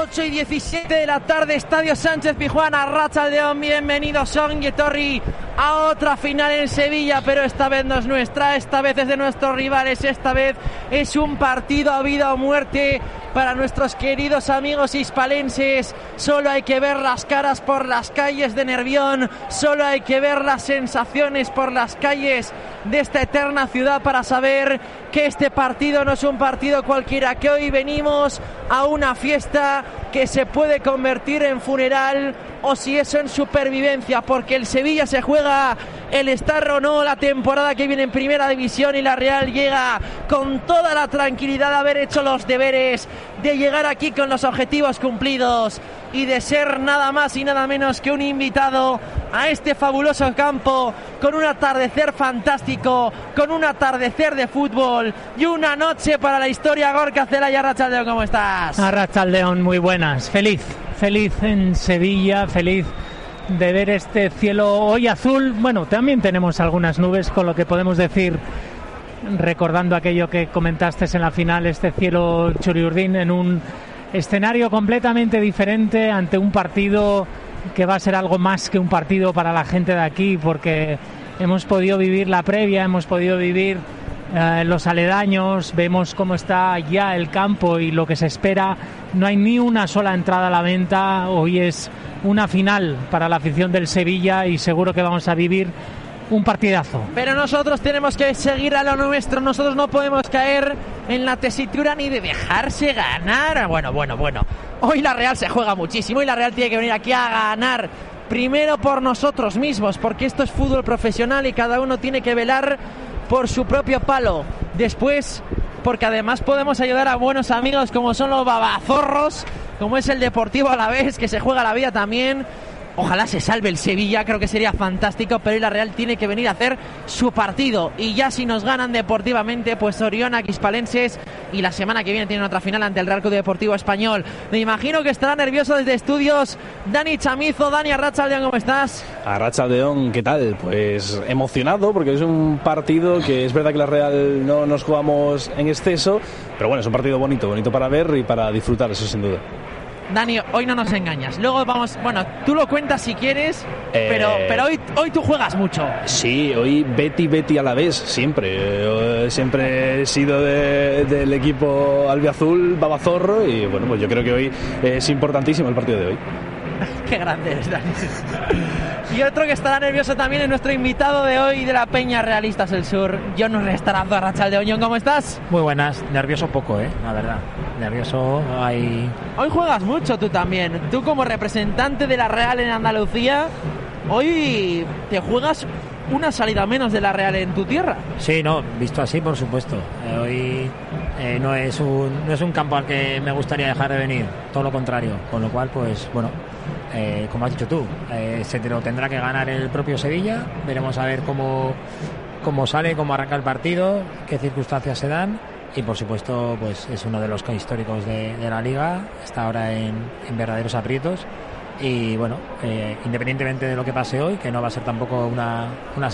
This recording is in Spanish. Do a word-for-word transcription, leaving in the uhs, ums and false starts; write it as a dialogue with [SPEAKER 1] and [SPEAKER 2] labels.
[SPEAKER 1] ocho y diecisiete de la tarde, Estadio Sánchez Pizjuán, Arratsaldeon, bienvenidos Ongi Etorri a otra final en Sevilla, pero esta vez no es nuestra, esta vez es de nuestros rivales, esta vez es un partido a vida o muerte para nuestros queridos amigos hispalenses. Solo hay que ver las caras por las calles de Nervión, solo hay que ver las sensaciones por las calles de esta eterna ciudad para saber que este partido no es un partido cualquiera, que hoy venimos a una fiesta que se puede convertir en funeral o si eso en supervivencia, porque el Sevilla se juega el estar o no la temporada que viene en Primera División y la Real llega con toda la tranquilidad de haber hecho los deberes, de llegar aquí con los objetivos cumplidos y de ser nada más y nada menos que un invitado a este fabuloso campo con un atardecer fantástico, con un atardecer de fútbol y una noche para la historia. Gorka Zelaya, Arratsaldeon, ¿cómo estás?
[SPEAKER 2] Arratsaldeon, muy buenas, feliz, feliz en Sevilla, feliz de ver este cielo hoy azul. Bueno, también tenemos algunas nubes, con lo que podemos decir, recordando aquello que comentaste en la final, este cielo Churiurdin en un escenario completamente diferente, ante un partido que va a ser algo más que un partido para la gente de aquí, porque hemos podido vivir la previa, hemos podido vivir eh, los aledaños, vemos cómo está ya el campo y lo que se espera. No hay ni una sola entrada a la venta. Hoy es una final para la afición del Sevilla y seguro que vamos a vivir un partidazo.
[SPEAKER 1] Pero nosotros tenemos que seguir a lo nuestro, nosotros no podemos caer en la tesitura ni de dejarse ganar. Bueno, bueno, bueno. Hoy la Real se juega muchísimo y la Real tiene que venir aquí a ganar. Primero por nosotros mismos, porque esto es fútbol profesional y cada uno tiene que velar por su propio palo. Después, porque además podemos ayudar a buenos amigos como son los babazorros, como es el Deportivo Alavés, que se juega la vida también. Ojalá se salve el Sevilla, creo que sería fantástico, pero hoy la Real tiene que venir a hacer su partido. Y ya si nos ganan deportivamente, pues Oriona, hispalenses, y la semana que viene tienen otra final ante el Real Club Deportivo Español. Me imagino que estará nervioso desde estudios Dani Chamizo. Dani, Arratsaldeon, ¿cómo estás?
[SPEAKER 3] Arratsaldeon, ¿qué tal? Pues emocionado, porque es un partido que es verdad que la Real no nos jugamos en exceso, pero bueno, es un partido bonito, bonito para ver y para disfrutar, eso sin duda.
[SPEAKER 1] Dani, hoy no nos engañas. Luego vamos, bueno, tú lo cuentas si quieres, eh, pero, pero hoy, hoy tú juegas mucho.
[SPEAKER 3] Sí, hoy Betty, Betty a la vez, siempre. Yo siempre he sido de, del equipo albiazul, babazorro, y bueno, pues yo creo que hoy es importantísimo el partido de hoy.
[SPEAKER 1] Qué grande eres, Dani. Y otro que estará nervioso también es nuestro invitado de hoy de la Peña Realistas del Sur, Jon Restarazo. Arratsaldeon, Jon, ¿cómo estás?
[SPEAKER 4] Muy buenas, nervioso poco, eh, la verdad. Nervioso hay...
[SPEAKER 1] Hoy juegas mucho tú también. Tú como representante de la Real en Andalucía, hoy te juegas una salida menos de la Real en tu tierra.
[SPEAKER 4] Sí, no, visto así, por supuesto. Eh, hoy eh, no es un no es un campo al que me gustaría dejar de venir, todo lo contrario. Con lo cual, pues, bueno, eh, como has dicho tú, eh, se te lo tendrá que ganar el propio Sevilla. Veremos a ver cómo, cómo sale, cómo arranca el partido, qué circunstancias se dan. Y por supuesto, pues es uno de los históricos de, de la Liga, está ahora en, en verdaderos aprietos. Y bueno, eh, independientemente de lo que pase hoy, que no va a ser tampoco una, una